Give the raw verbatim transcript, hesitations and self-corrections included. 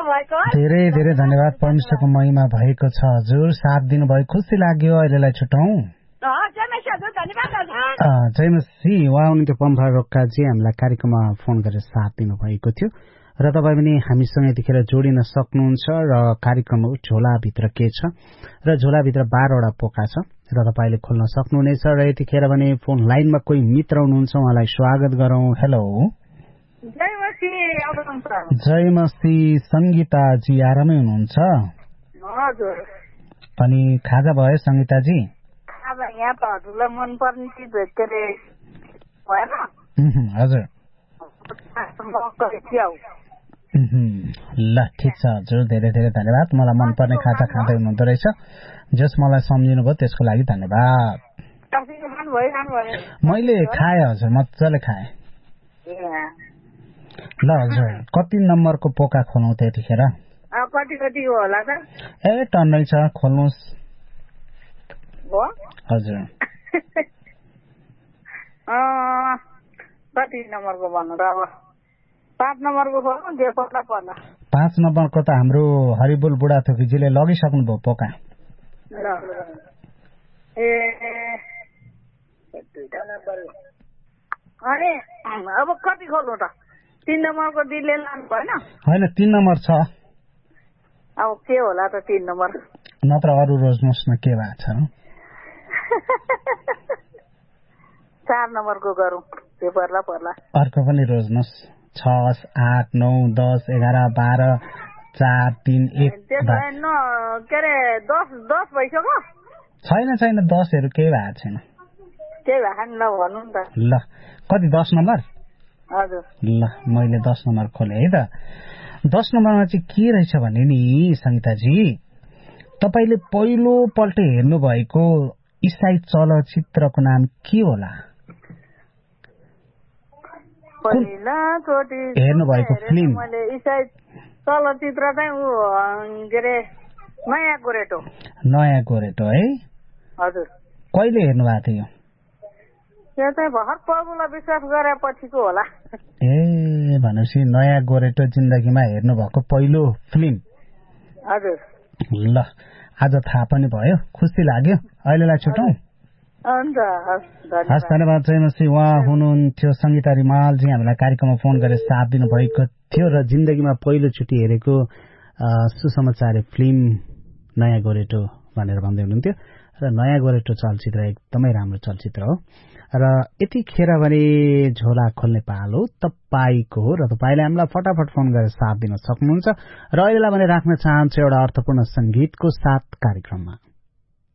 भएको धेरै धेरै धन्यवाद। परमेश्वरको महिमा भएको छ हजुर, साथ दिनुभयो, खुसी लाग्यो। अहिलेलाई छुटौँ। जय मसी। उहाँ हुनुहुन्थ्यो पम्फा रोक्काजी, हामीलाई कार्यक्रममा फोन गरेर साथ दिनुभएको थियो र तपाईँ पनि हामीसँग यतिखेर जोडिन सक्नुहुन्छ र कार्यक्रम झोलाभित्र के छ र झोलाभित्र बाह्रवटा पोका छ र तपाईँले खोल्न सक्नुहुनेछ र यतिखेर भने फोन लाइनमा कोही मित्र हुनुहुन्छ, उहाँलाई स्वागत गरौँ। हेलो। जय मसी। जय मसी। संगीताजी आरामै हुनुहुन्छ? हजुर। अनि खाजा भयो संगीताजी? अब यहाँ त हजुरलाई मनपर्ने चिज के अरे भएन? हजुर। ल ठिक छ हजुर, धेरै धेरै धन्यवाद। मलाई मनपर्ने खाजा खाँदै हुनुहुँदो रहेछ, जस मलाई सम्झिनुभयो त्यसको लागि धन्यवाद। मैले खाएँ हजुर, मजाले खाएँ। ल हजुर, कति नम्बरको पोका खोलौँ त यतिखेर? कति कति होला त? ए टन्नै छ, खोल्नुहोस्। हजुर। कति नम्बरको भन्नु त? अब पाँच नम्बरको खोल्नु जे पर्ला पर्ला। पाँच नम्बरको त हाम्रो हरिबुल बुढाथोकीजीले लगिसक्नुभयो पोका। ए अनि अब कति खोल्नु त? तीन नम्बरको दिदीले लानु भएन? होइन, तीन नम्बर छ। अब के होला त तीन नम्बर? नत्र अरू रोज्नुहोस् न, के भएको छ? चार नम्बरको गरौँ, त्यो पर्ला पर्ला। अर्को पनि रोज्नुहोस्। छ, आठ, नौ, दस, एघार, बाह्र, चार, तिन, एक। के अरे दस दस भइसक्यो? छैन छैन, दसहरू केही भएको छैन। केही भएको छैन, ल भन्नु नि त। ल कति, दस नम्बर? हजुर। ल मैले दस नम्बर खोलेँ है त। दस नम्बरमा चाहिँ के रहेछ भने नि संगीताजी, तपाईँले पहिलोपल्ट हेर्नुभएको इसाई चलचित्रको नाम के होला? हेर्नुभएको फिल्म? मैले इसाई चलचित्र चाहिँ ऊ के अरे नयाँ गोरेटो। नयाँ गोरेटो है? हजुर। कहिले हेर्नुभएको थियो? त्यो चाहिँ भर्खर प्रभुलाई विश्वास गरेपछिको होला। ए भनेपछि नयाँ गोरेटो जिन्दगीमा हेर्नुभएको पहिलो फिल्म? हजुर। ल आज थाहा पनि भयो, खुसी लाग्यो। अहिलेलाई छुटौँ? हुन्छ, हस् धन्यवाद। जयमसी। उहाँ हुनुहुन्थ्यो सङ्गीता रिमालजी, हामीलाई कार्यक्रममा फोन गरेर साथ दिनुभएको थियो र जिन्दगीमा पहिलोचोटि हेरेको सुसमाचार फिल्म नयाँ गोरेटो भनेर भन्दै हुनुहुन्थ्यो र नयाँ गोरेटो चलचित्र एकदमै राम्रो चलचित्र हो र यतिखेर भने झोला खोल्ने पालो तपाईँको हो र तपाईँले हामीलाई फटाफट फोन गरेर साथ दिन सक्नुहुन्छ र अहिलेलाई भने राख्न चाहन्छु एउटा अर्थपूर्ण संगीतको साथ कार्यक्रममा।